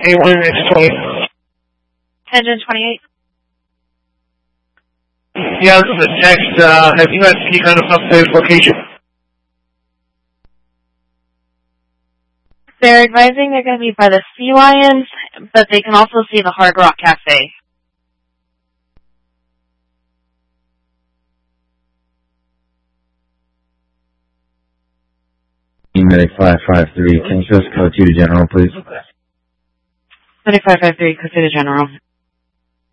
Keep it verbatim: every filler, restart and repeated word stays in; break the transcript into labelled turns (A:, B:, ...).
A: A one, engine twenty.
B: Engine twenty-eight.
A: Yeah, this is next. Uh, have you had any kind of upstairs location?
B: They're advising they're going to be by the Sea Lions, but they can also see the Hard Rock Cafe.
C: Medic five five three, can you just code two to General, please?
B: Medic five five three, code two to General.